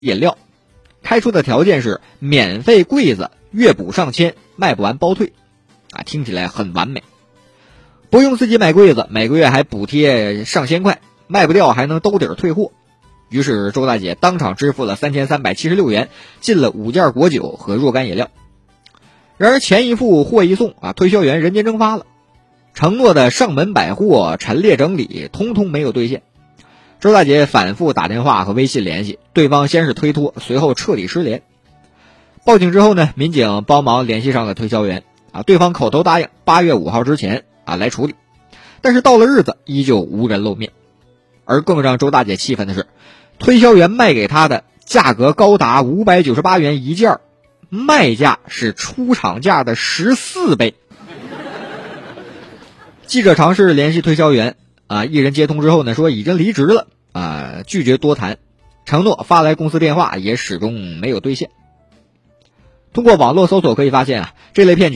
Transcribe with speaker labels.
Speaker 1: 饮料，开出的条件是免费柜子，月补上千，卖不完包退，听起来很完美。不用自己买柜子，每个月还补贴上千块，卖不掉还能兜底退货。于是周大姐当场支付了3376元，进了5件果酒和若干饮料。然而钱一付货一送推销员人间蒸发了，承诺的上门百货陈列整理通通没有兑现。周大姐反复打电话和微信联系，对方先是推脱，随后彻底失联。报警之后呢，民警帮忙联系上了推销员对方口头答应8月5号之前来处理，但是到了日子依旧无人露面。而更让周大姐气愤的是，推销员卖给她的价格高达598元一件，卖价是出厂价的14倍。记者尝试联系推销员一人接通之后呢，说已经离职了拒绝多谈，承诺发来公司电话也始终没有兑现。通过网络搜索可以发现这类骗局